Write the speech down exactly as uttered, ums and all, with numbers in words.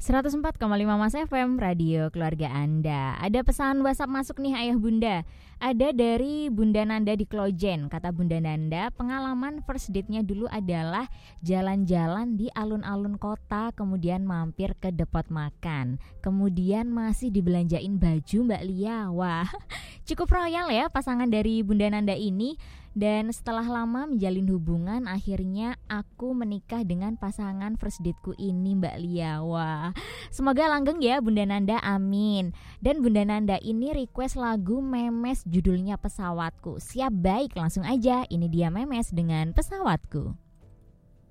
seratus empat koma lima Mas F M, radio keluarga Anda. Ada pesan WhatsApp masuk nih ayah bunda. Ada dari Bunda Nanda di Klojen. Kata Bunda Nanda, pengalaman first date-nya dulu adalah jalan-jalan di alun-alun kota, kemudian mampir ke depot makan, kemudian masih dibelanjain baju Mbak Lia. Wah, cukup royal ya pasangan dari Bunda Nanda ini. Dan setelah lama menjalin hubungan, akhirnya aku menikah dengan pasangan first dateku ini Mbak Lia. Wah, semoga langgeng ya Bunda Nanda, amin. Dan Bunda Nanda ini request lagu Memes judulnya Pesawatku. Siap, baik, langsung aja, ini dia Memes dengan Pesawatku.